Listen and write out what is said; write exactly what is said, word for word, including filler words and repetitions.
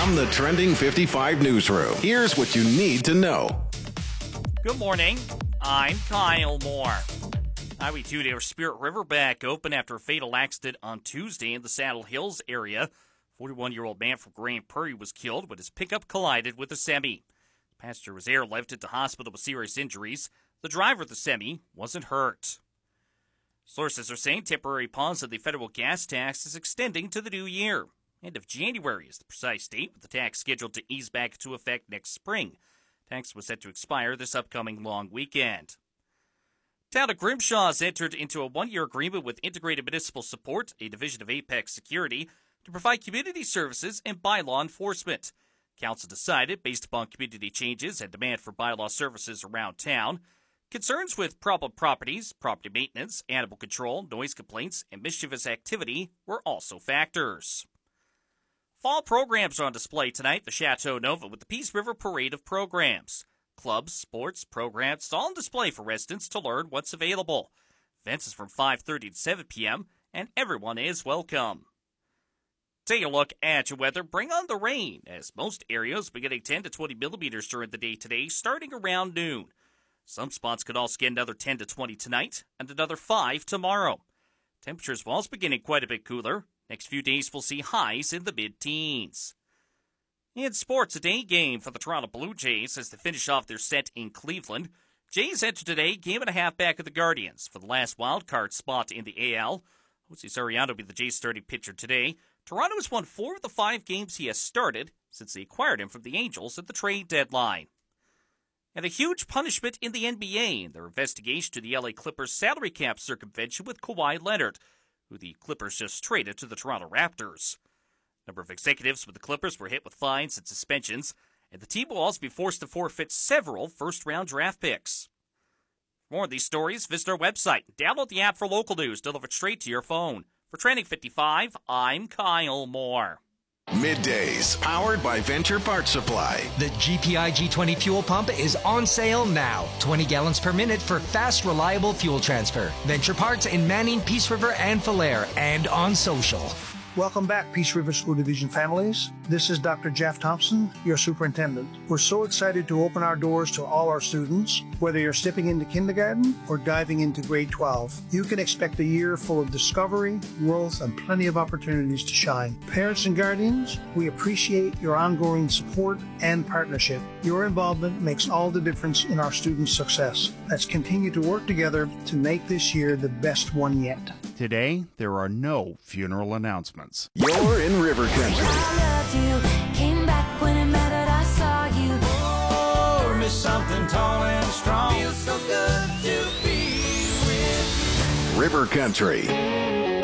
From the Trending fifty-five newsroom, here's what you need to know. Good morning. I'm Kyle Moore. Highway two near Spirit River back open after a fatal accident on Tuesday in the Saddle Hills area. forty-one-year-old man from Grand Prairie was killed when his pickup collided with a semi. The passenger was airlifted to hospital with serious injuries. The driver of the semi wasn't hurt. Sources are saying temporary pause of the federal gas tax is extending to the new year. End of January is the precise date, with the tax scheduled to ease back into effect next spring. Tax was set to expire this upcoming long weekend. Town of Grimshaw has entered into a one-year agreement with Integrated Municipal Support, a division of Apex Security, to provide community services and bylaw enforcement. Council decided, based upon community changes and demand for bylaw services around town, concerns with problem properties, property maintenance, animal control, noise complaints, and mischievous activity were also factors. Fall programs are on display tonight at the Chateau Nova with the Peace River Parade of programs. Clubs, sports, programs, all on display for residents to learn what's available. Events is from five thirty to seven p.m., and everyone is welcome. Take a look at your weather. Bring on the rain, as most areas will be getting ten to twenty millimeters during the day today, starting around noon. Some spots could also get another ten to twenty tonight, and another five tomorrow. Temperatures will also be getting quite a bit cooler. Next few days we'll see highs in the mid-teens. In sports, a day game for the Toronto Blue Jays as they finish off their set in Cleveland. Jays enter today game and a half back of the Guardians for the last wildcard spot in the A L. Jose Soriano will be the Jays starting pitcher today. Toronto has won four of the five games he has started since they acquired him from the Angels at the trade deadline. And a huge punishment in the N B A in their investigation to the L A Clippers salary cap circumvention with Kawhi Leonard, who the Clippers just traded to the Toronto Raptors. A number of executives with the Clippers were hit with fines and suspensions, and the team will also be forced to forfeit several first-round draft picks. For more of these stories, visit our website. Download the app for local news delivered straight to your phone. For Trending fifty-five, I'm Kyle Moore. Middays, powered by Venture Parts Supply. The G P I G twenty fuel pump is on sale now. twenty gallons per minute for fast, reliable fuel transfer. Venture Parts in Manning, Peace River, and Falher, and on social. Welcome back, Peace River School Division families. This is Doctor Jeff Thompson, your superintendent. We're so excited to open our doors to all our students. Whether you're stepping into kindergarten or diving into grade twelve, you can expect a year full of discovery, growth, and plenty of opportunities to shine. Parents and guardians, we appreciate your ongoing support and partnership. Your involvement makes all the difference in our students' success. Let's continue to work together to make this year the best one yet. Today, there are no funeral announcements. You're in River Country. I loved you, came back when it mattered, I saw you. Oh, miss something tall and strong. Feels so good to be with you. River Country.